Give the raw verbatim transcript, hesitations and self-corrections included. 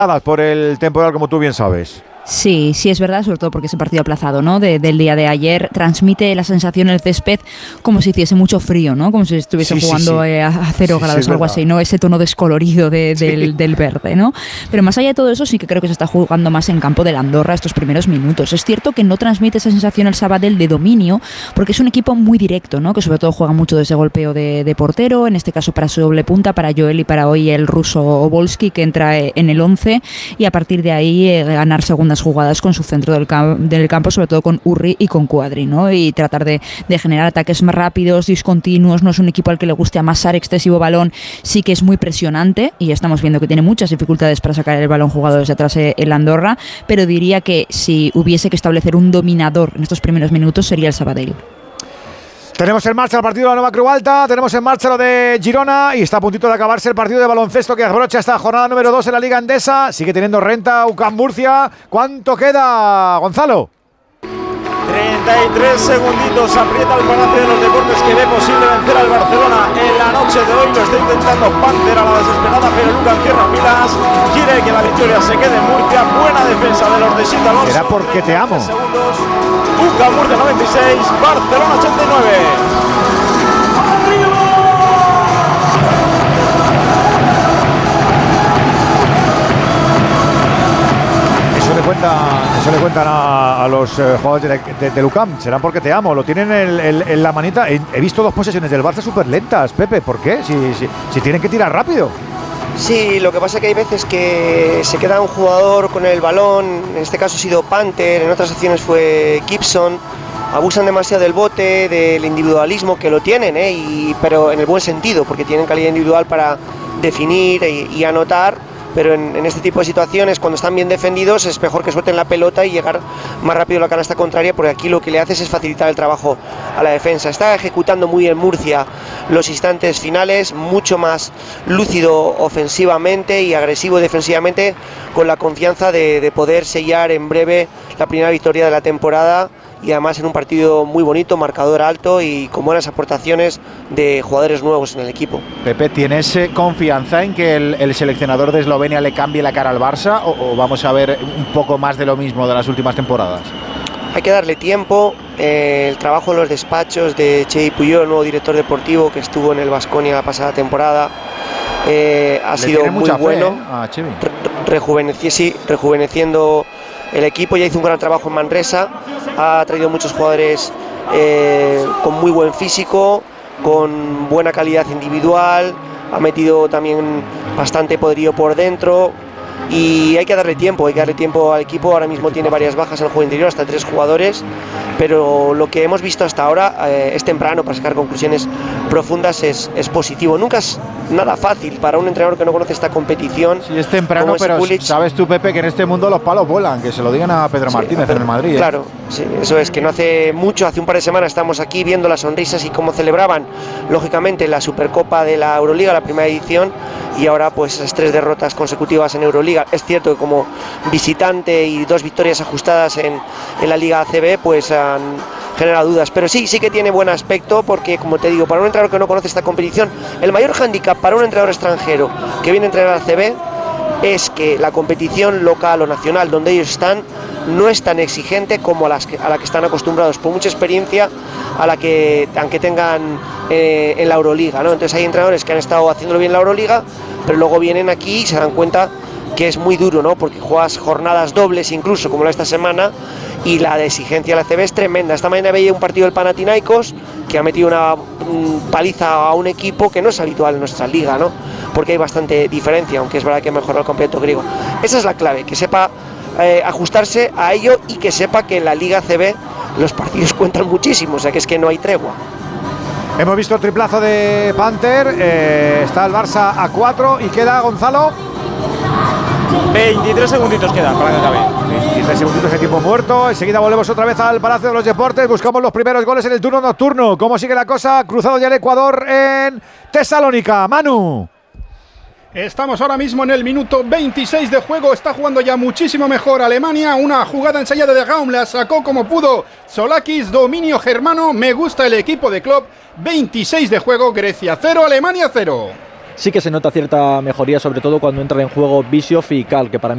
por el temporal, como tú bien sabes. Sí, sí es verdad, sobre todo porque ese partido aplazado, ¿no? De, del día de ayer transmite la sensación en el césped como si hiciese mucho frío, ¿no? Como si estuviese sí, jugando sí, sí. Eh, a cero sí, grados, sí, algo así, ¿no? Ese tono descolorido de, del, sí. del verde, ¿no? Pero más allá de todo eso, sí que creo que se está jugando más en campo del Andorra estos primeros minutos. Es cierto que no transmite esa sensación el Sabadell de dominio, porque es un equipo muy directo, ¿no? Que sobre todo juega mucho de ese golpeo de, de portero, en este caso para su doble punta, para Joel y para hoy el ruso Obolski, que entra en el once, y a partir de ahí eh, ganar segundas jugadas con su centro del, cam- del campo, sobre todo con Urri y con Cuadri, ¿no? Y tratar de, de generar ataques más rápidos, discontinuos. No es un equipo al que le guste amasar excesivo balón, sí que es muy presionante y estamos viendo que tiene muchas dificultades para sacar el balón jugado desde atrás el Andorra, pero diría que si hubiese que establecer un dominador en estos primeros minutos sería el Sabadell. Tenemos en marcha el partido de la Nova Creu Alta, tenemos en marcha lo de Girona y está a puntito de acabarse el partido de baloncesto que abrocha esta jornada número dos en la Liga Endesa. Sigue teniendo renta U C A M Murcia. ¿Cuánto queda, Gonzalo? treinta y tres segunditos, aprieta el Palacio de los Deportes, que ve posible vencer al Barcelona en la noche de hoy. Lo está intentando Panther a la desesperada, pero Lucas cierra filas, quiere que la victoria se quede en Murcia. Buena defensa de los de Sita Alonso. Era porque te amo. U C A M Murcia noventa y seis, Barcelona ochenta y nueve. Eso le cuentan, eso le cuentan a, a los eh, jugadores de, de, de U C A M. Será porque te amo. Lo tienen en, en, en la manita. He, he visto dos posesiones del Barça súper lentas, Pepe. ¿Por qué? Si, si, si tienen que tirar rápido. Sí, lo que pasa es que hay veces que se queda un jugador con el balón. En este caso ha sido Panther, en otras acciones fue Gibson. Abusan demasiado del bote, del individualismo, que lo tienen, ¿eh? y, pero en el buen sentido, porque tienen calidad individual para definir y, y anotar. Pero en, en este tipo de situaciones, cuando están bien defendidos, es mejor que suelten la pelota y llegar más rápido a la canasta contraria, porque aquí lo que le haces es facilitar el trabajo a la defensa. Está ejecutando muy bien Murcia los instantes finales, mucho más lúcido ofensivamente y agresivo defensivamente, con la confianza de, de poder sellar en breve la primera victoria de la temporada, y además en un partido muy bonito, marcador alto y con buenas aportaciones de jugadores nuevos en el equipo. Pepe, ¿tienes eh, confianza en que el, el seleccionador de Eslovenia le cambie la cara al Barça o, o vamos a ver un poco más de lo mismo de las últimas temporadas? Hay que darle tiempo. Eh, el trabajo en los despachos de Xevi Puyol, el nuevo director deportivo que estuvo en el Baskonia la pasada temporada, eh, ha le sido muy mucha bueno, fe, ¿eh? a Xevi. Re- rejuveneci- sí, rejuveneciendo el equipo. Ya hizo un gran trabajo en Manresa, ha traído muchos jugadores eh, con muy buen físico, con buena calidad individual, ha metido también bastante poderío por dentro. Y hay que darle tiempo, hay que darle tiempo al equipo. Ahora mismo tiene varias bajas en el juego interior, hasta tres jugadores, pero lo que hemos visto hasta ahora eh, es temprano para sacar conclusiones profundas, es, es positivo. Nunca es nada fácil para un entrenador que no conoce esta competición. Sí, es temprano, es pero Kulic. Sabes tú, Pepe, que en este mundo los palos vuelan, que se lo digan a Pedro sí, Martínez a en el Madrid. ¿eh? Claro, sí, eso es, que no hace mucho, hace un par de semanas estamos aquí viendo las sonrisas y cómo celebraban, lógicamente, la Supercopa de la Euroliga, la primera edición, y ahora pues esas tres derrotas consecutivas en Euroliga. Es cierto que como visitante y dos victorias ajustadas en, en la Liga A C B pues han generado dudas, pero sí, sí que tiene buen aspecto, porque como te digo, para un entrenador que no conoce esta competición, el mayor hándicap para un entrenador extranjero que viene a entrenar a A C B es que la competición local o nacional donde ellos están no es tan exigente como a, las que, a la que están acostumbrados por mucha experiencia a la que aunque tengan eh, en la Euroliga, ¿no? Entonces hay entrenadores que han estado haciéndolo bien en la Euroliga, pero luego vienen aquí y se dan cuenta que es muy duro, ¿no? Porque juegas jornadas dobles incluso, como la de esta semana, y la de exigencia de la A C B es tremenda. Esta mañana veía un partido del Panathinaikos que ha metido una um, paliza a un equipo que no es habitual en nuestra liga, ¿no? Porque hay bastante diferencia, aunque es verdad que ha mejorado el campeonato griego. Esa es la clave, que sepa eh, ajustarse a ello y que sepa que en la Liga A C B los partidos cuentan muchísimo, o sea que es que no hay tregua. Hemos visto el triplazo de Panther, eh, está el Barça a cuatro y queda, Gonzalo, veintitrés segunditos quedan para que acabe. veintitrés segunditos de tiempo muerto. Enseguida volvemos otra vez al Palacio de los Deportes. Buscamos los primeros goles en el turno nocturno. ¿Cómo sigue la cosa? Cruzado ya el Ecuador en Tesalónica. Manu. Estamos ahora mismo en el minuto veintiséis de juego. Está jugando ya muchísimo mejor Alemania. Una jugada ensayada de Gaum, la sacó como pudo Solakis, dominio germano. Me gusta el equipo de Klopp. veintiséis de juego, Grecia cero, Alemania cero. Sí que se nota cierta mejoría, sobre todo cuando entran en juego Bischoff y Kal, que para mí